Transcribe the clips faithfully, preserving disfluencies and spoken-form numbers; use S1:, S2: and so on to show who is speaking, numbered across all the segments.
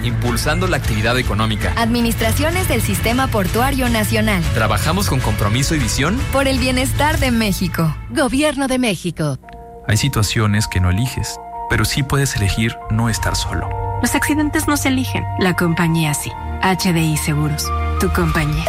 S1: impulsando la actividad económica.
S2: Administraciones del Sistema Portuario Nacional.
S1: Trabajamos con compromiso y visión
S2: por el bienestar de México.
S3: Gobierno de México.
S4: Hay situaciones que no eliges, pero sí puedes elegir no estar solo.
S5: Los accidentes no se eligen, la compañía sí. H D I Seguros, tu compañía.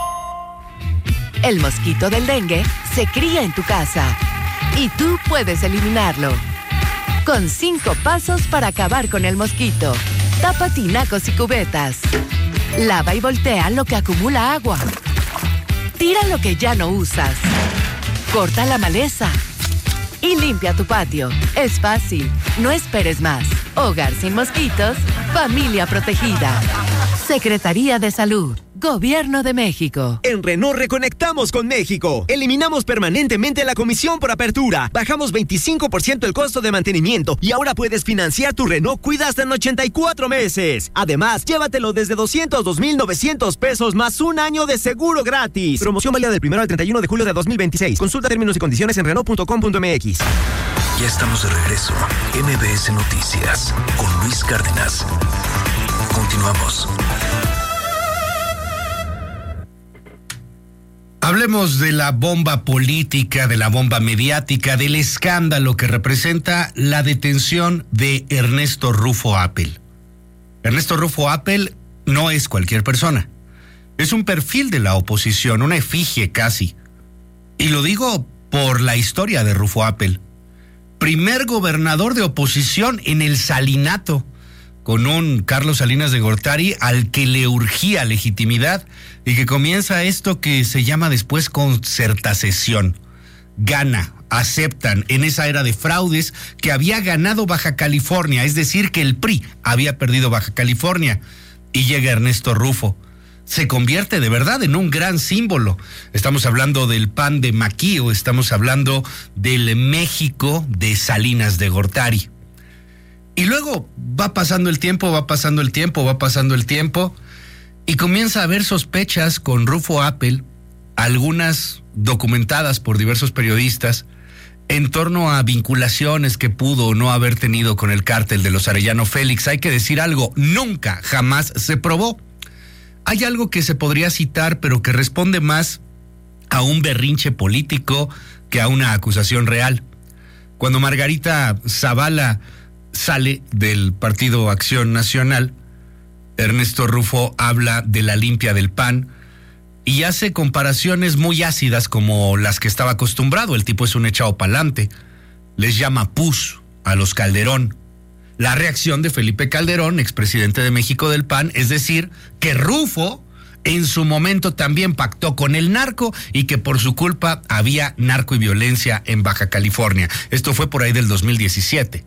S3: El mosquito del dengue se cría en tu casa y tú puedes eliminarlo. Con cinco pasos para acabar con el mosquito. Tapa tinacos y cubetas. Lava y voltea lo que acumula agua. Tira lo que ya no usas. Corta la maleza. Y limpia tu patio. Es fácil. No esperes más. Hogar sin mosquitos. Familia protegida. Secretaría de Salud. Gobierno de México.
S6: En Renault reconectamos con México. Eliminamos permanentemente la comisión por apertura. Bajamos veinticinco por ciento el costo de mantenimiento y ahora puedes financiar tu Renault Kwid hasta en ochenta y cuatro meses. Además, llévatelo desde doscientos dos mil novecientos pesos más un año de seguro gratis. Promoción válida del primero al treinta y uno de julio de dos mil veintiséis. Consulta términos y condiciones en Renault punto com punto m x.
S7: Ya estamos de regreso. M B S Noticias con Luis Cárdenas. Continuamos.
S8: Hablemos de la bomba política, de la bomba mediática, del escándalo que representa la detención de Ernesto Rufo Appel. Ernesto Rufo Appel no es cualquier persona. Es un perfil de la oposición, una efigie casi. Y lo digo por la historia de Rufo Appel. Primer gobernador de oposición en el Salinato, con un Carlos Salinas de Gortari al que le urgía legitimidad y que comienza esto que se llama después concertación. Gana, aceptan en esa era de fraudes que había ganado Baja California, es decir, que el P R I había perdido Baja California. Y llega Ernesto Rufo. Se convierte de verdad en un gran símbolo. Estamos hablando del P A N de Maquío, estamos hablando del México de Salinas de Gortari. Y luego va pasando el tiempo, va pasando el tiempo, va pasando el tiempo, y comienza a haber sospechas con Rufo Appel, algunas documentadas por diversos periodistas, en torno a vinculaciones que pudo o no haber tenido con el cártel de los Arellano Félix. Hay que decir algo, nunca, jamás se probó. Hay algo que se podría citar, pero que responde más a un berrinche político que a una acusación real. Cuando Margarita Zavala sale del Partido Acción Nacional, Ernesto Rufo habla de la limpia del P A N y hace comparaciones muy ácidas como las que estaba acostumbrado. El tipo es un echado pa'lante. Les llama pus a los Calderón. La reacción de Felipe Calderón, expresidente de México del P A N, es decir, que Rufo en su momento también pactó con el narco y que por su culpa había narco y violencia en Baja California. Esto fue por ahí del dos mil diecisiete.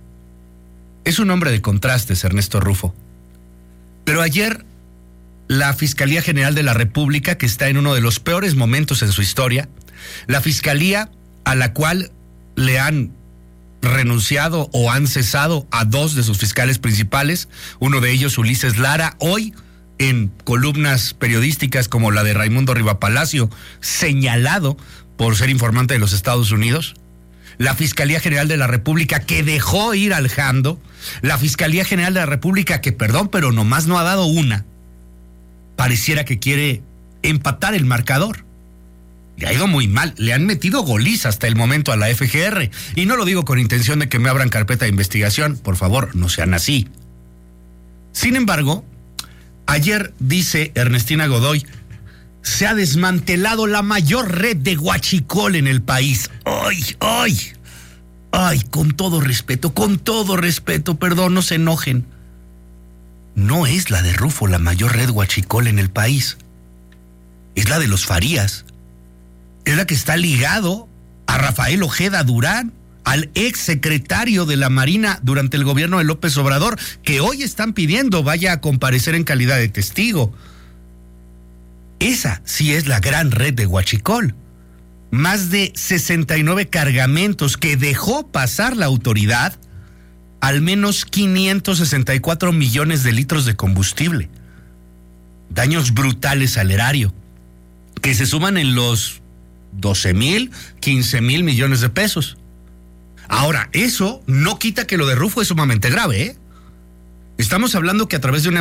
S8: Es un hombre de contrastes, Ernesto Rufo. Pero ayer, la Fiscalía General de la República, que está en uno de los peores momentos en su historia, la Fiscalía a la cual le han renunciado o han cesado a dos de sus fiscales principales, uno de ellos Ulises Lara, hoy en columnas periodísticas como la de Raimundo Rivapalacio, señalado por ser informante de los Estados Unidos, la Fiscalía General de la República que dejó ir al Jando, la Fiscalía General de la República que, perdón, pero nomás no ha dado una, pareciera que quiere empatar el marcador. Le ha ido muy mal, le han metido goliza hasta el momento a la F G R, y no lo digo con intención de que me abran carpeta de investigación, por favor, no sean así. Sin embargo, ayer dice Ernestina Godoy, se ha desmantelado la mayor red de huachicol en el país. ¡Ay, ay! ¡Ay, con todo respeto, con todo respeto, perdón, no se enojen! No es la de Rufo la mayor red huachicol en el país. Es la de los Farías. Es la que está ligado a Rafael Ojeda Durán, al ex secretario de la Marina durante el gobierno de López Obrador, que hoy están pidiendo vaya a comparecer en calidad de testigo. Esa sí es la gran red de huachicol. Más de sesenta y nueve cargamentos que dejó pasar la autoridad, al menos quinientos sesenta y cuatro millones de litros de combustible. Daños brutales al erario, que se suman en los doce mil, quince mil millones de pesos. Ahora, eso no quita que lo de Rufo es sumamente grave, ¿eh? Estamos hablando que a través de una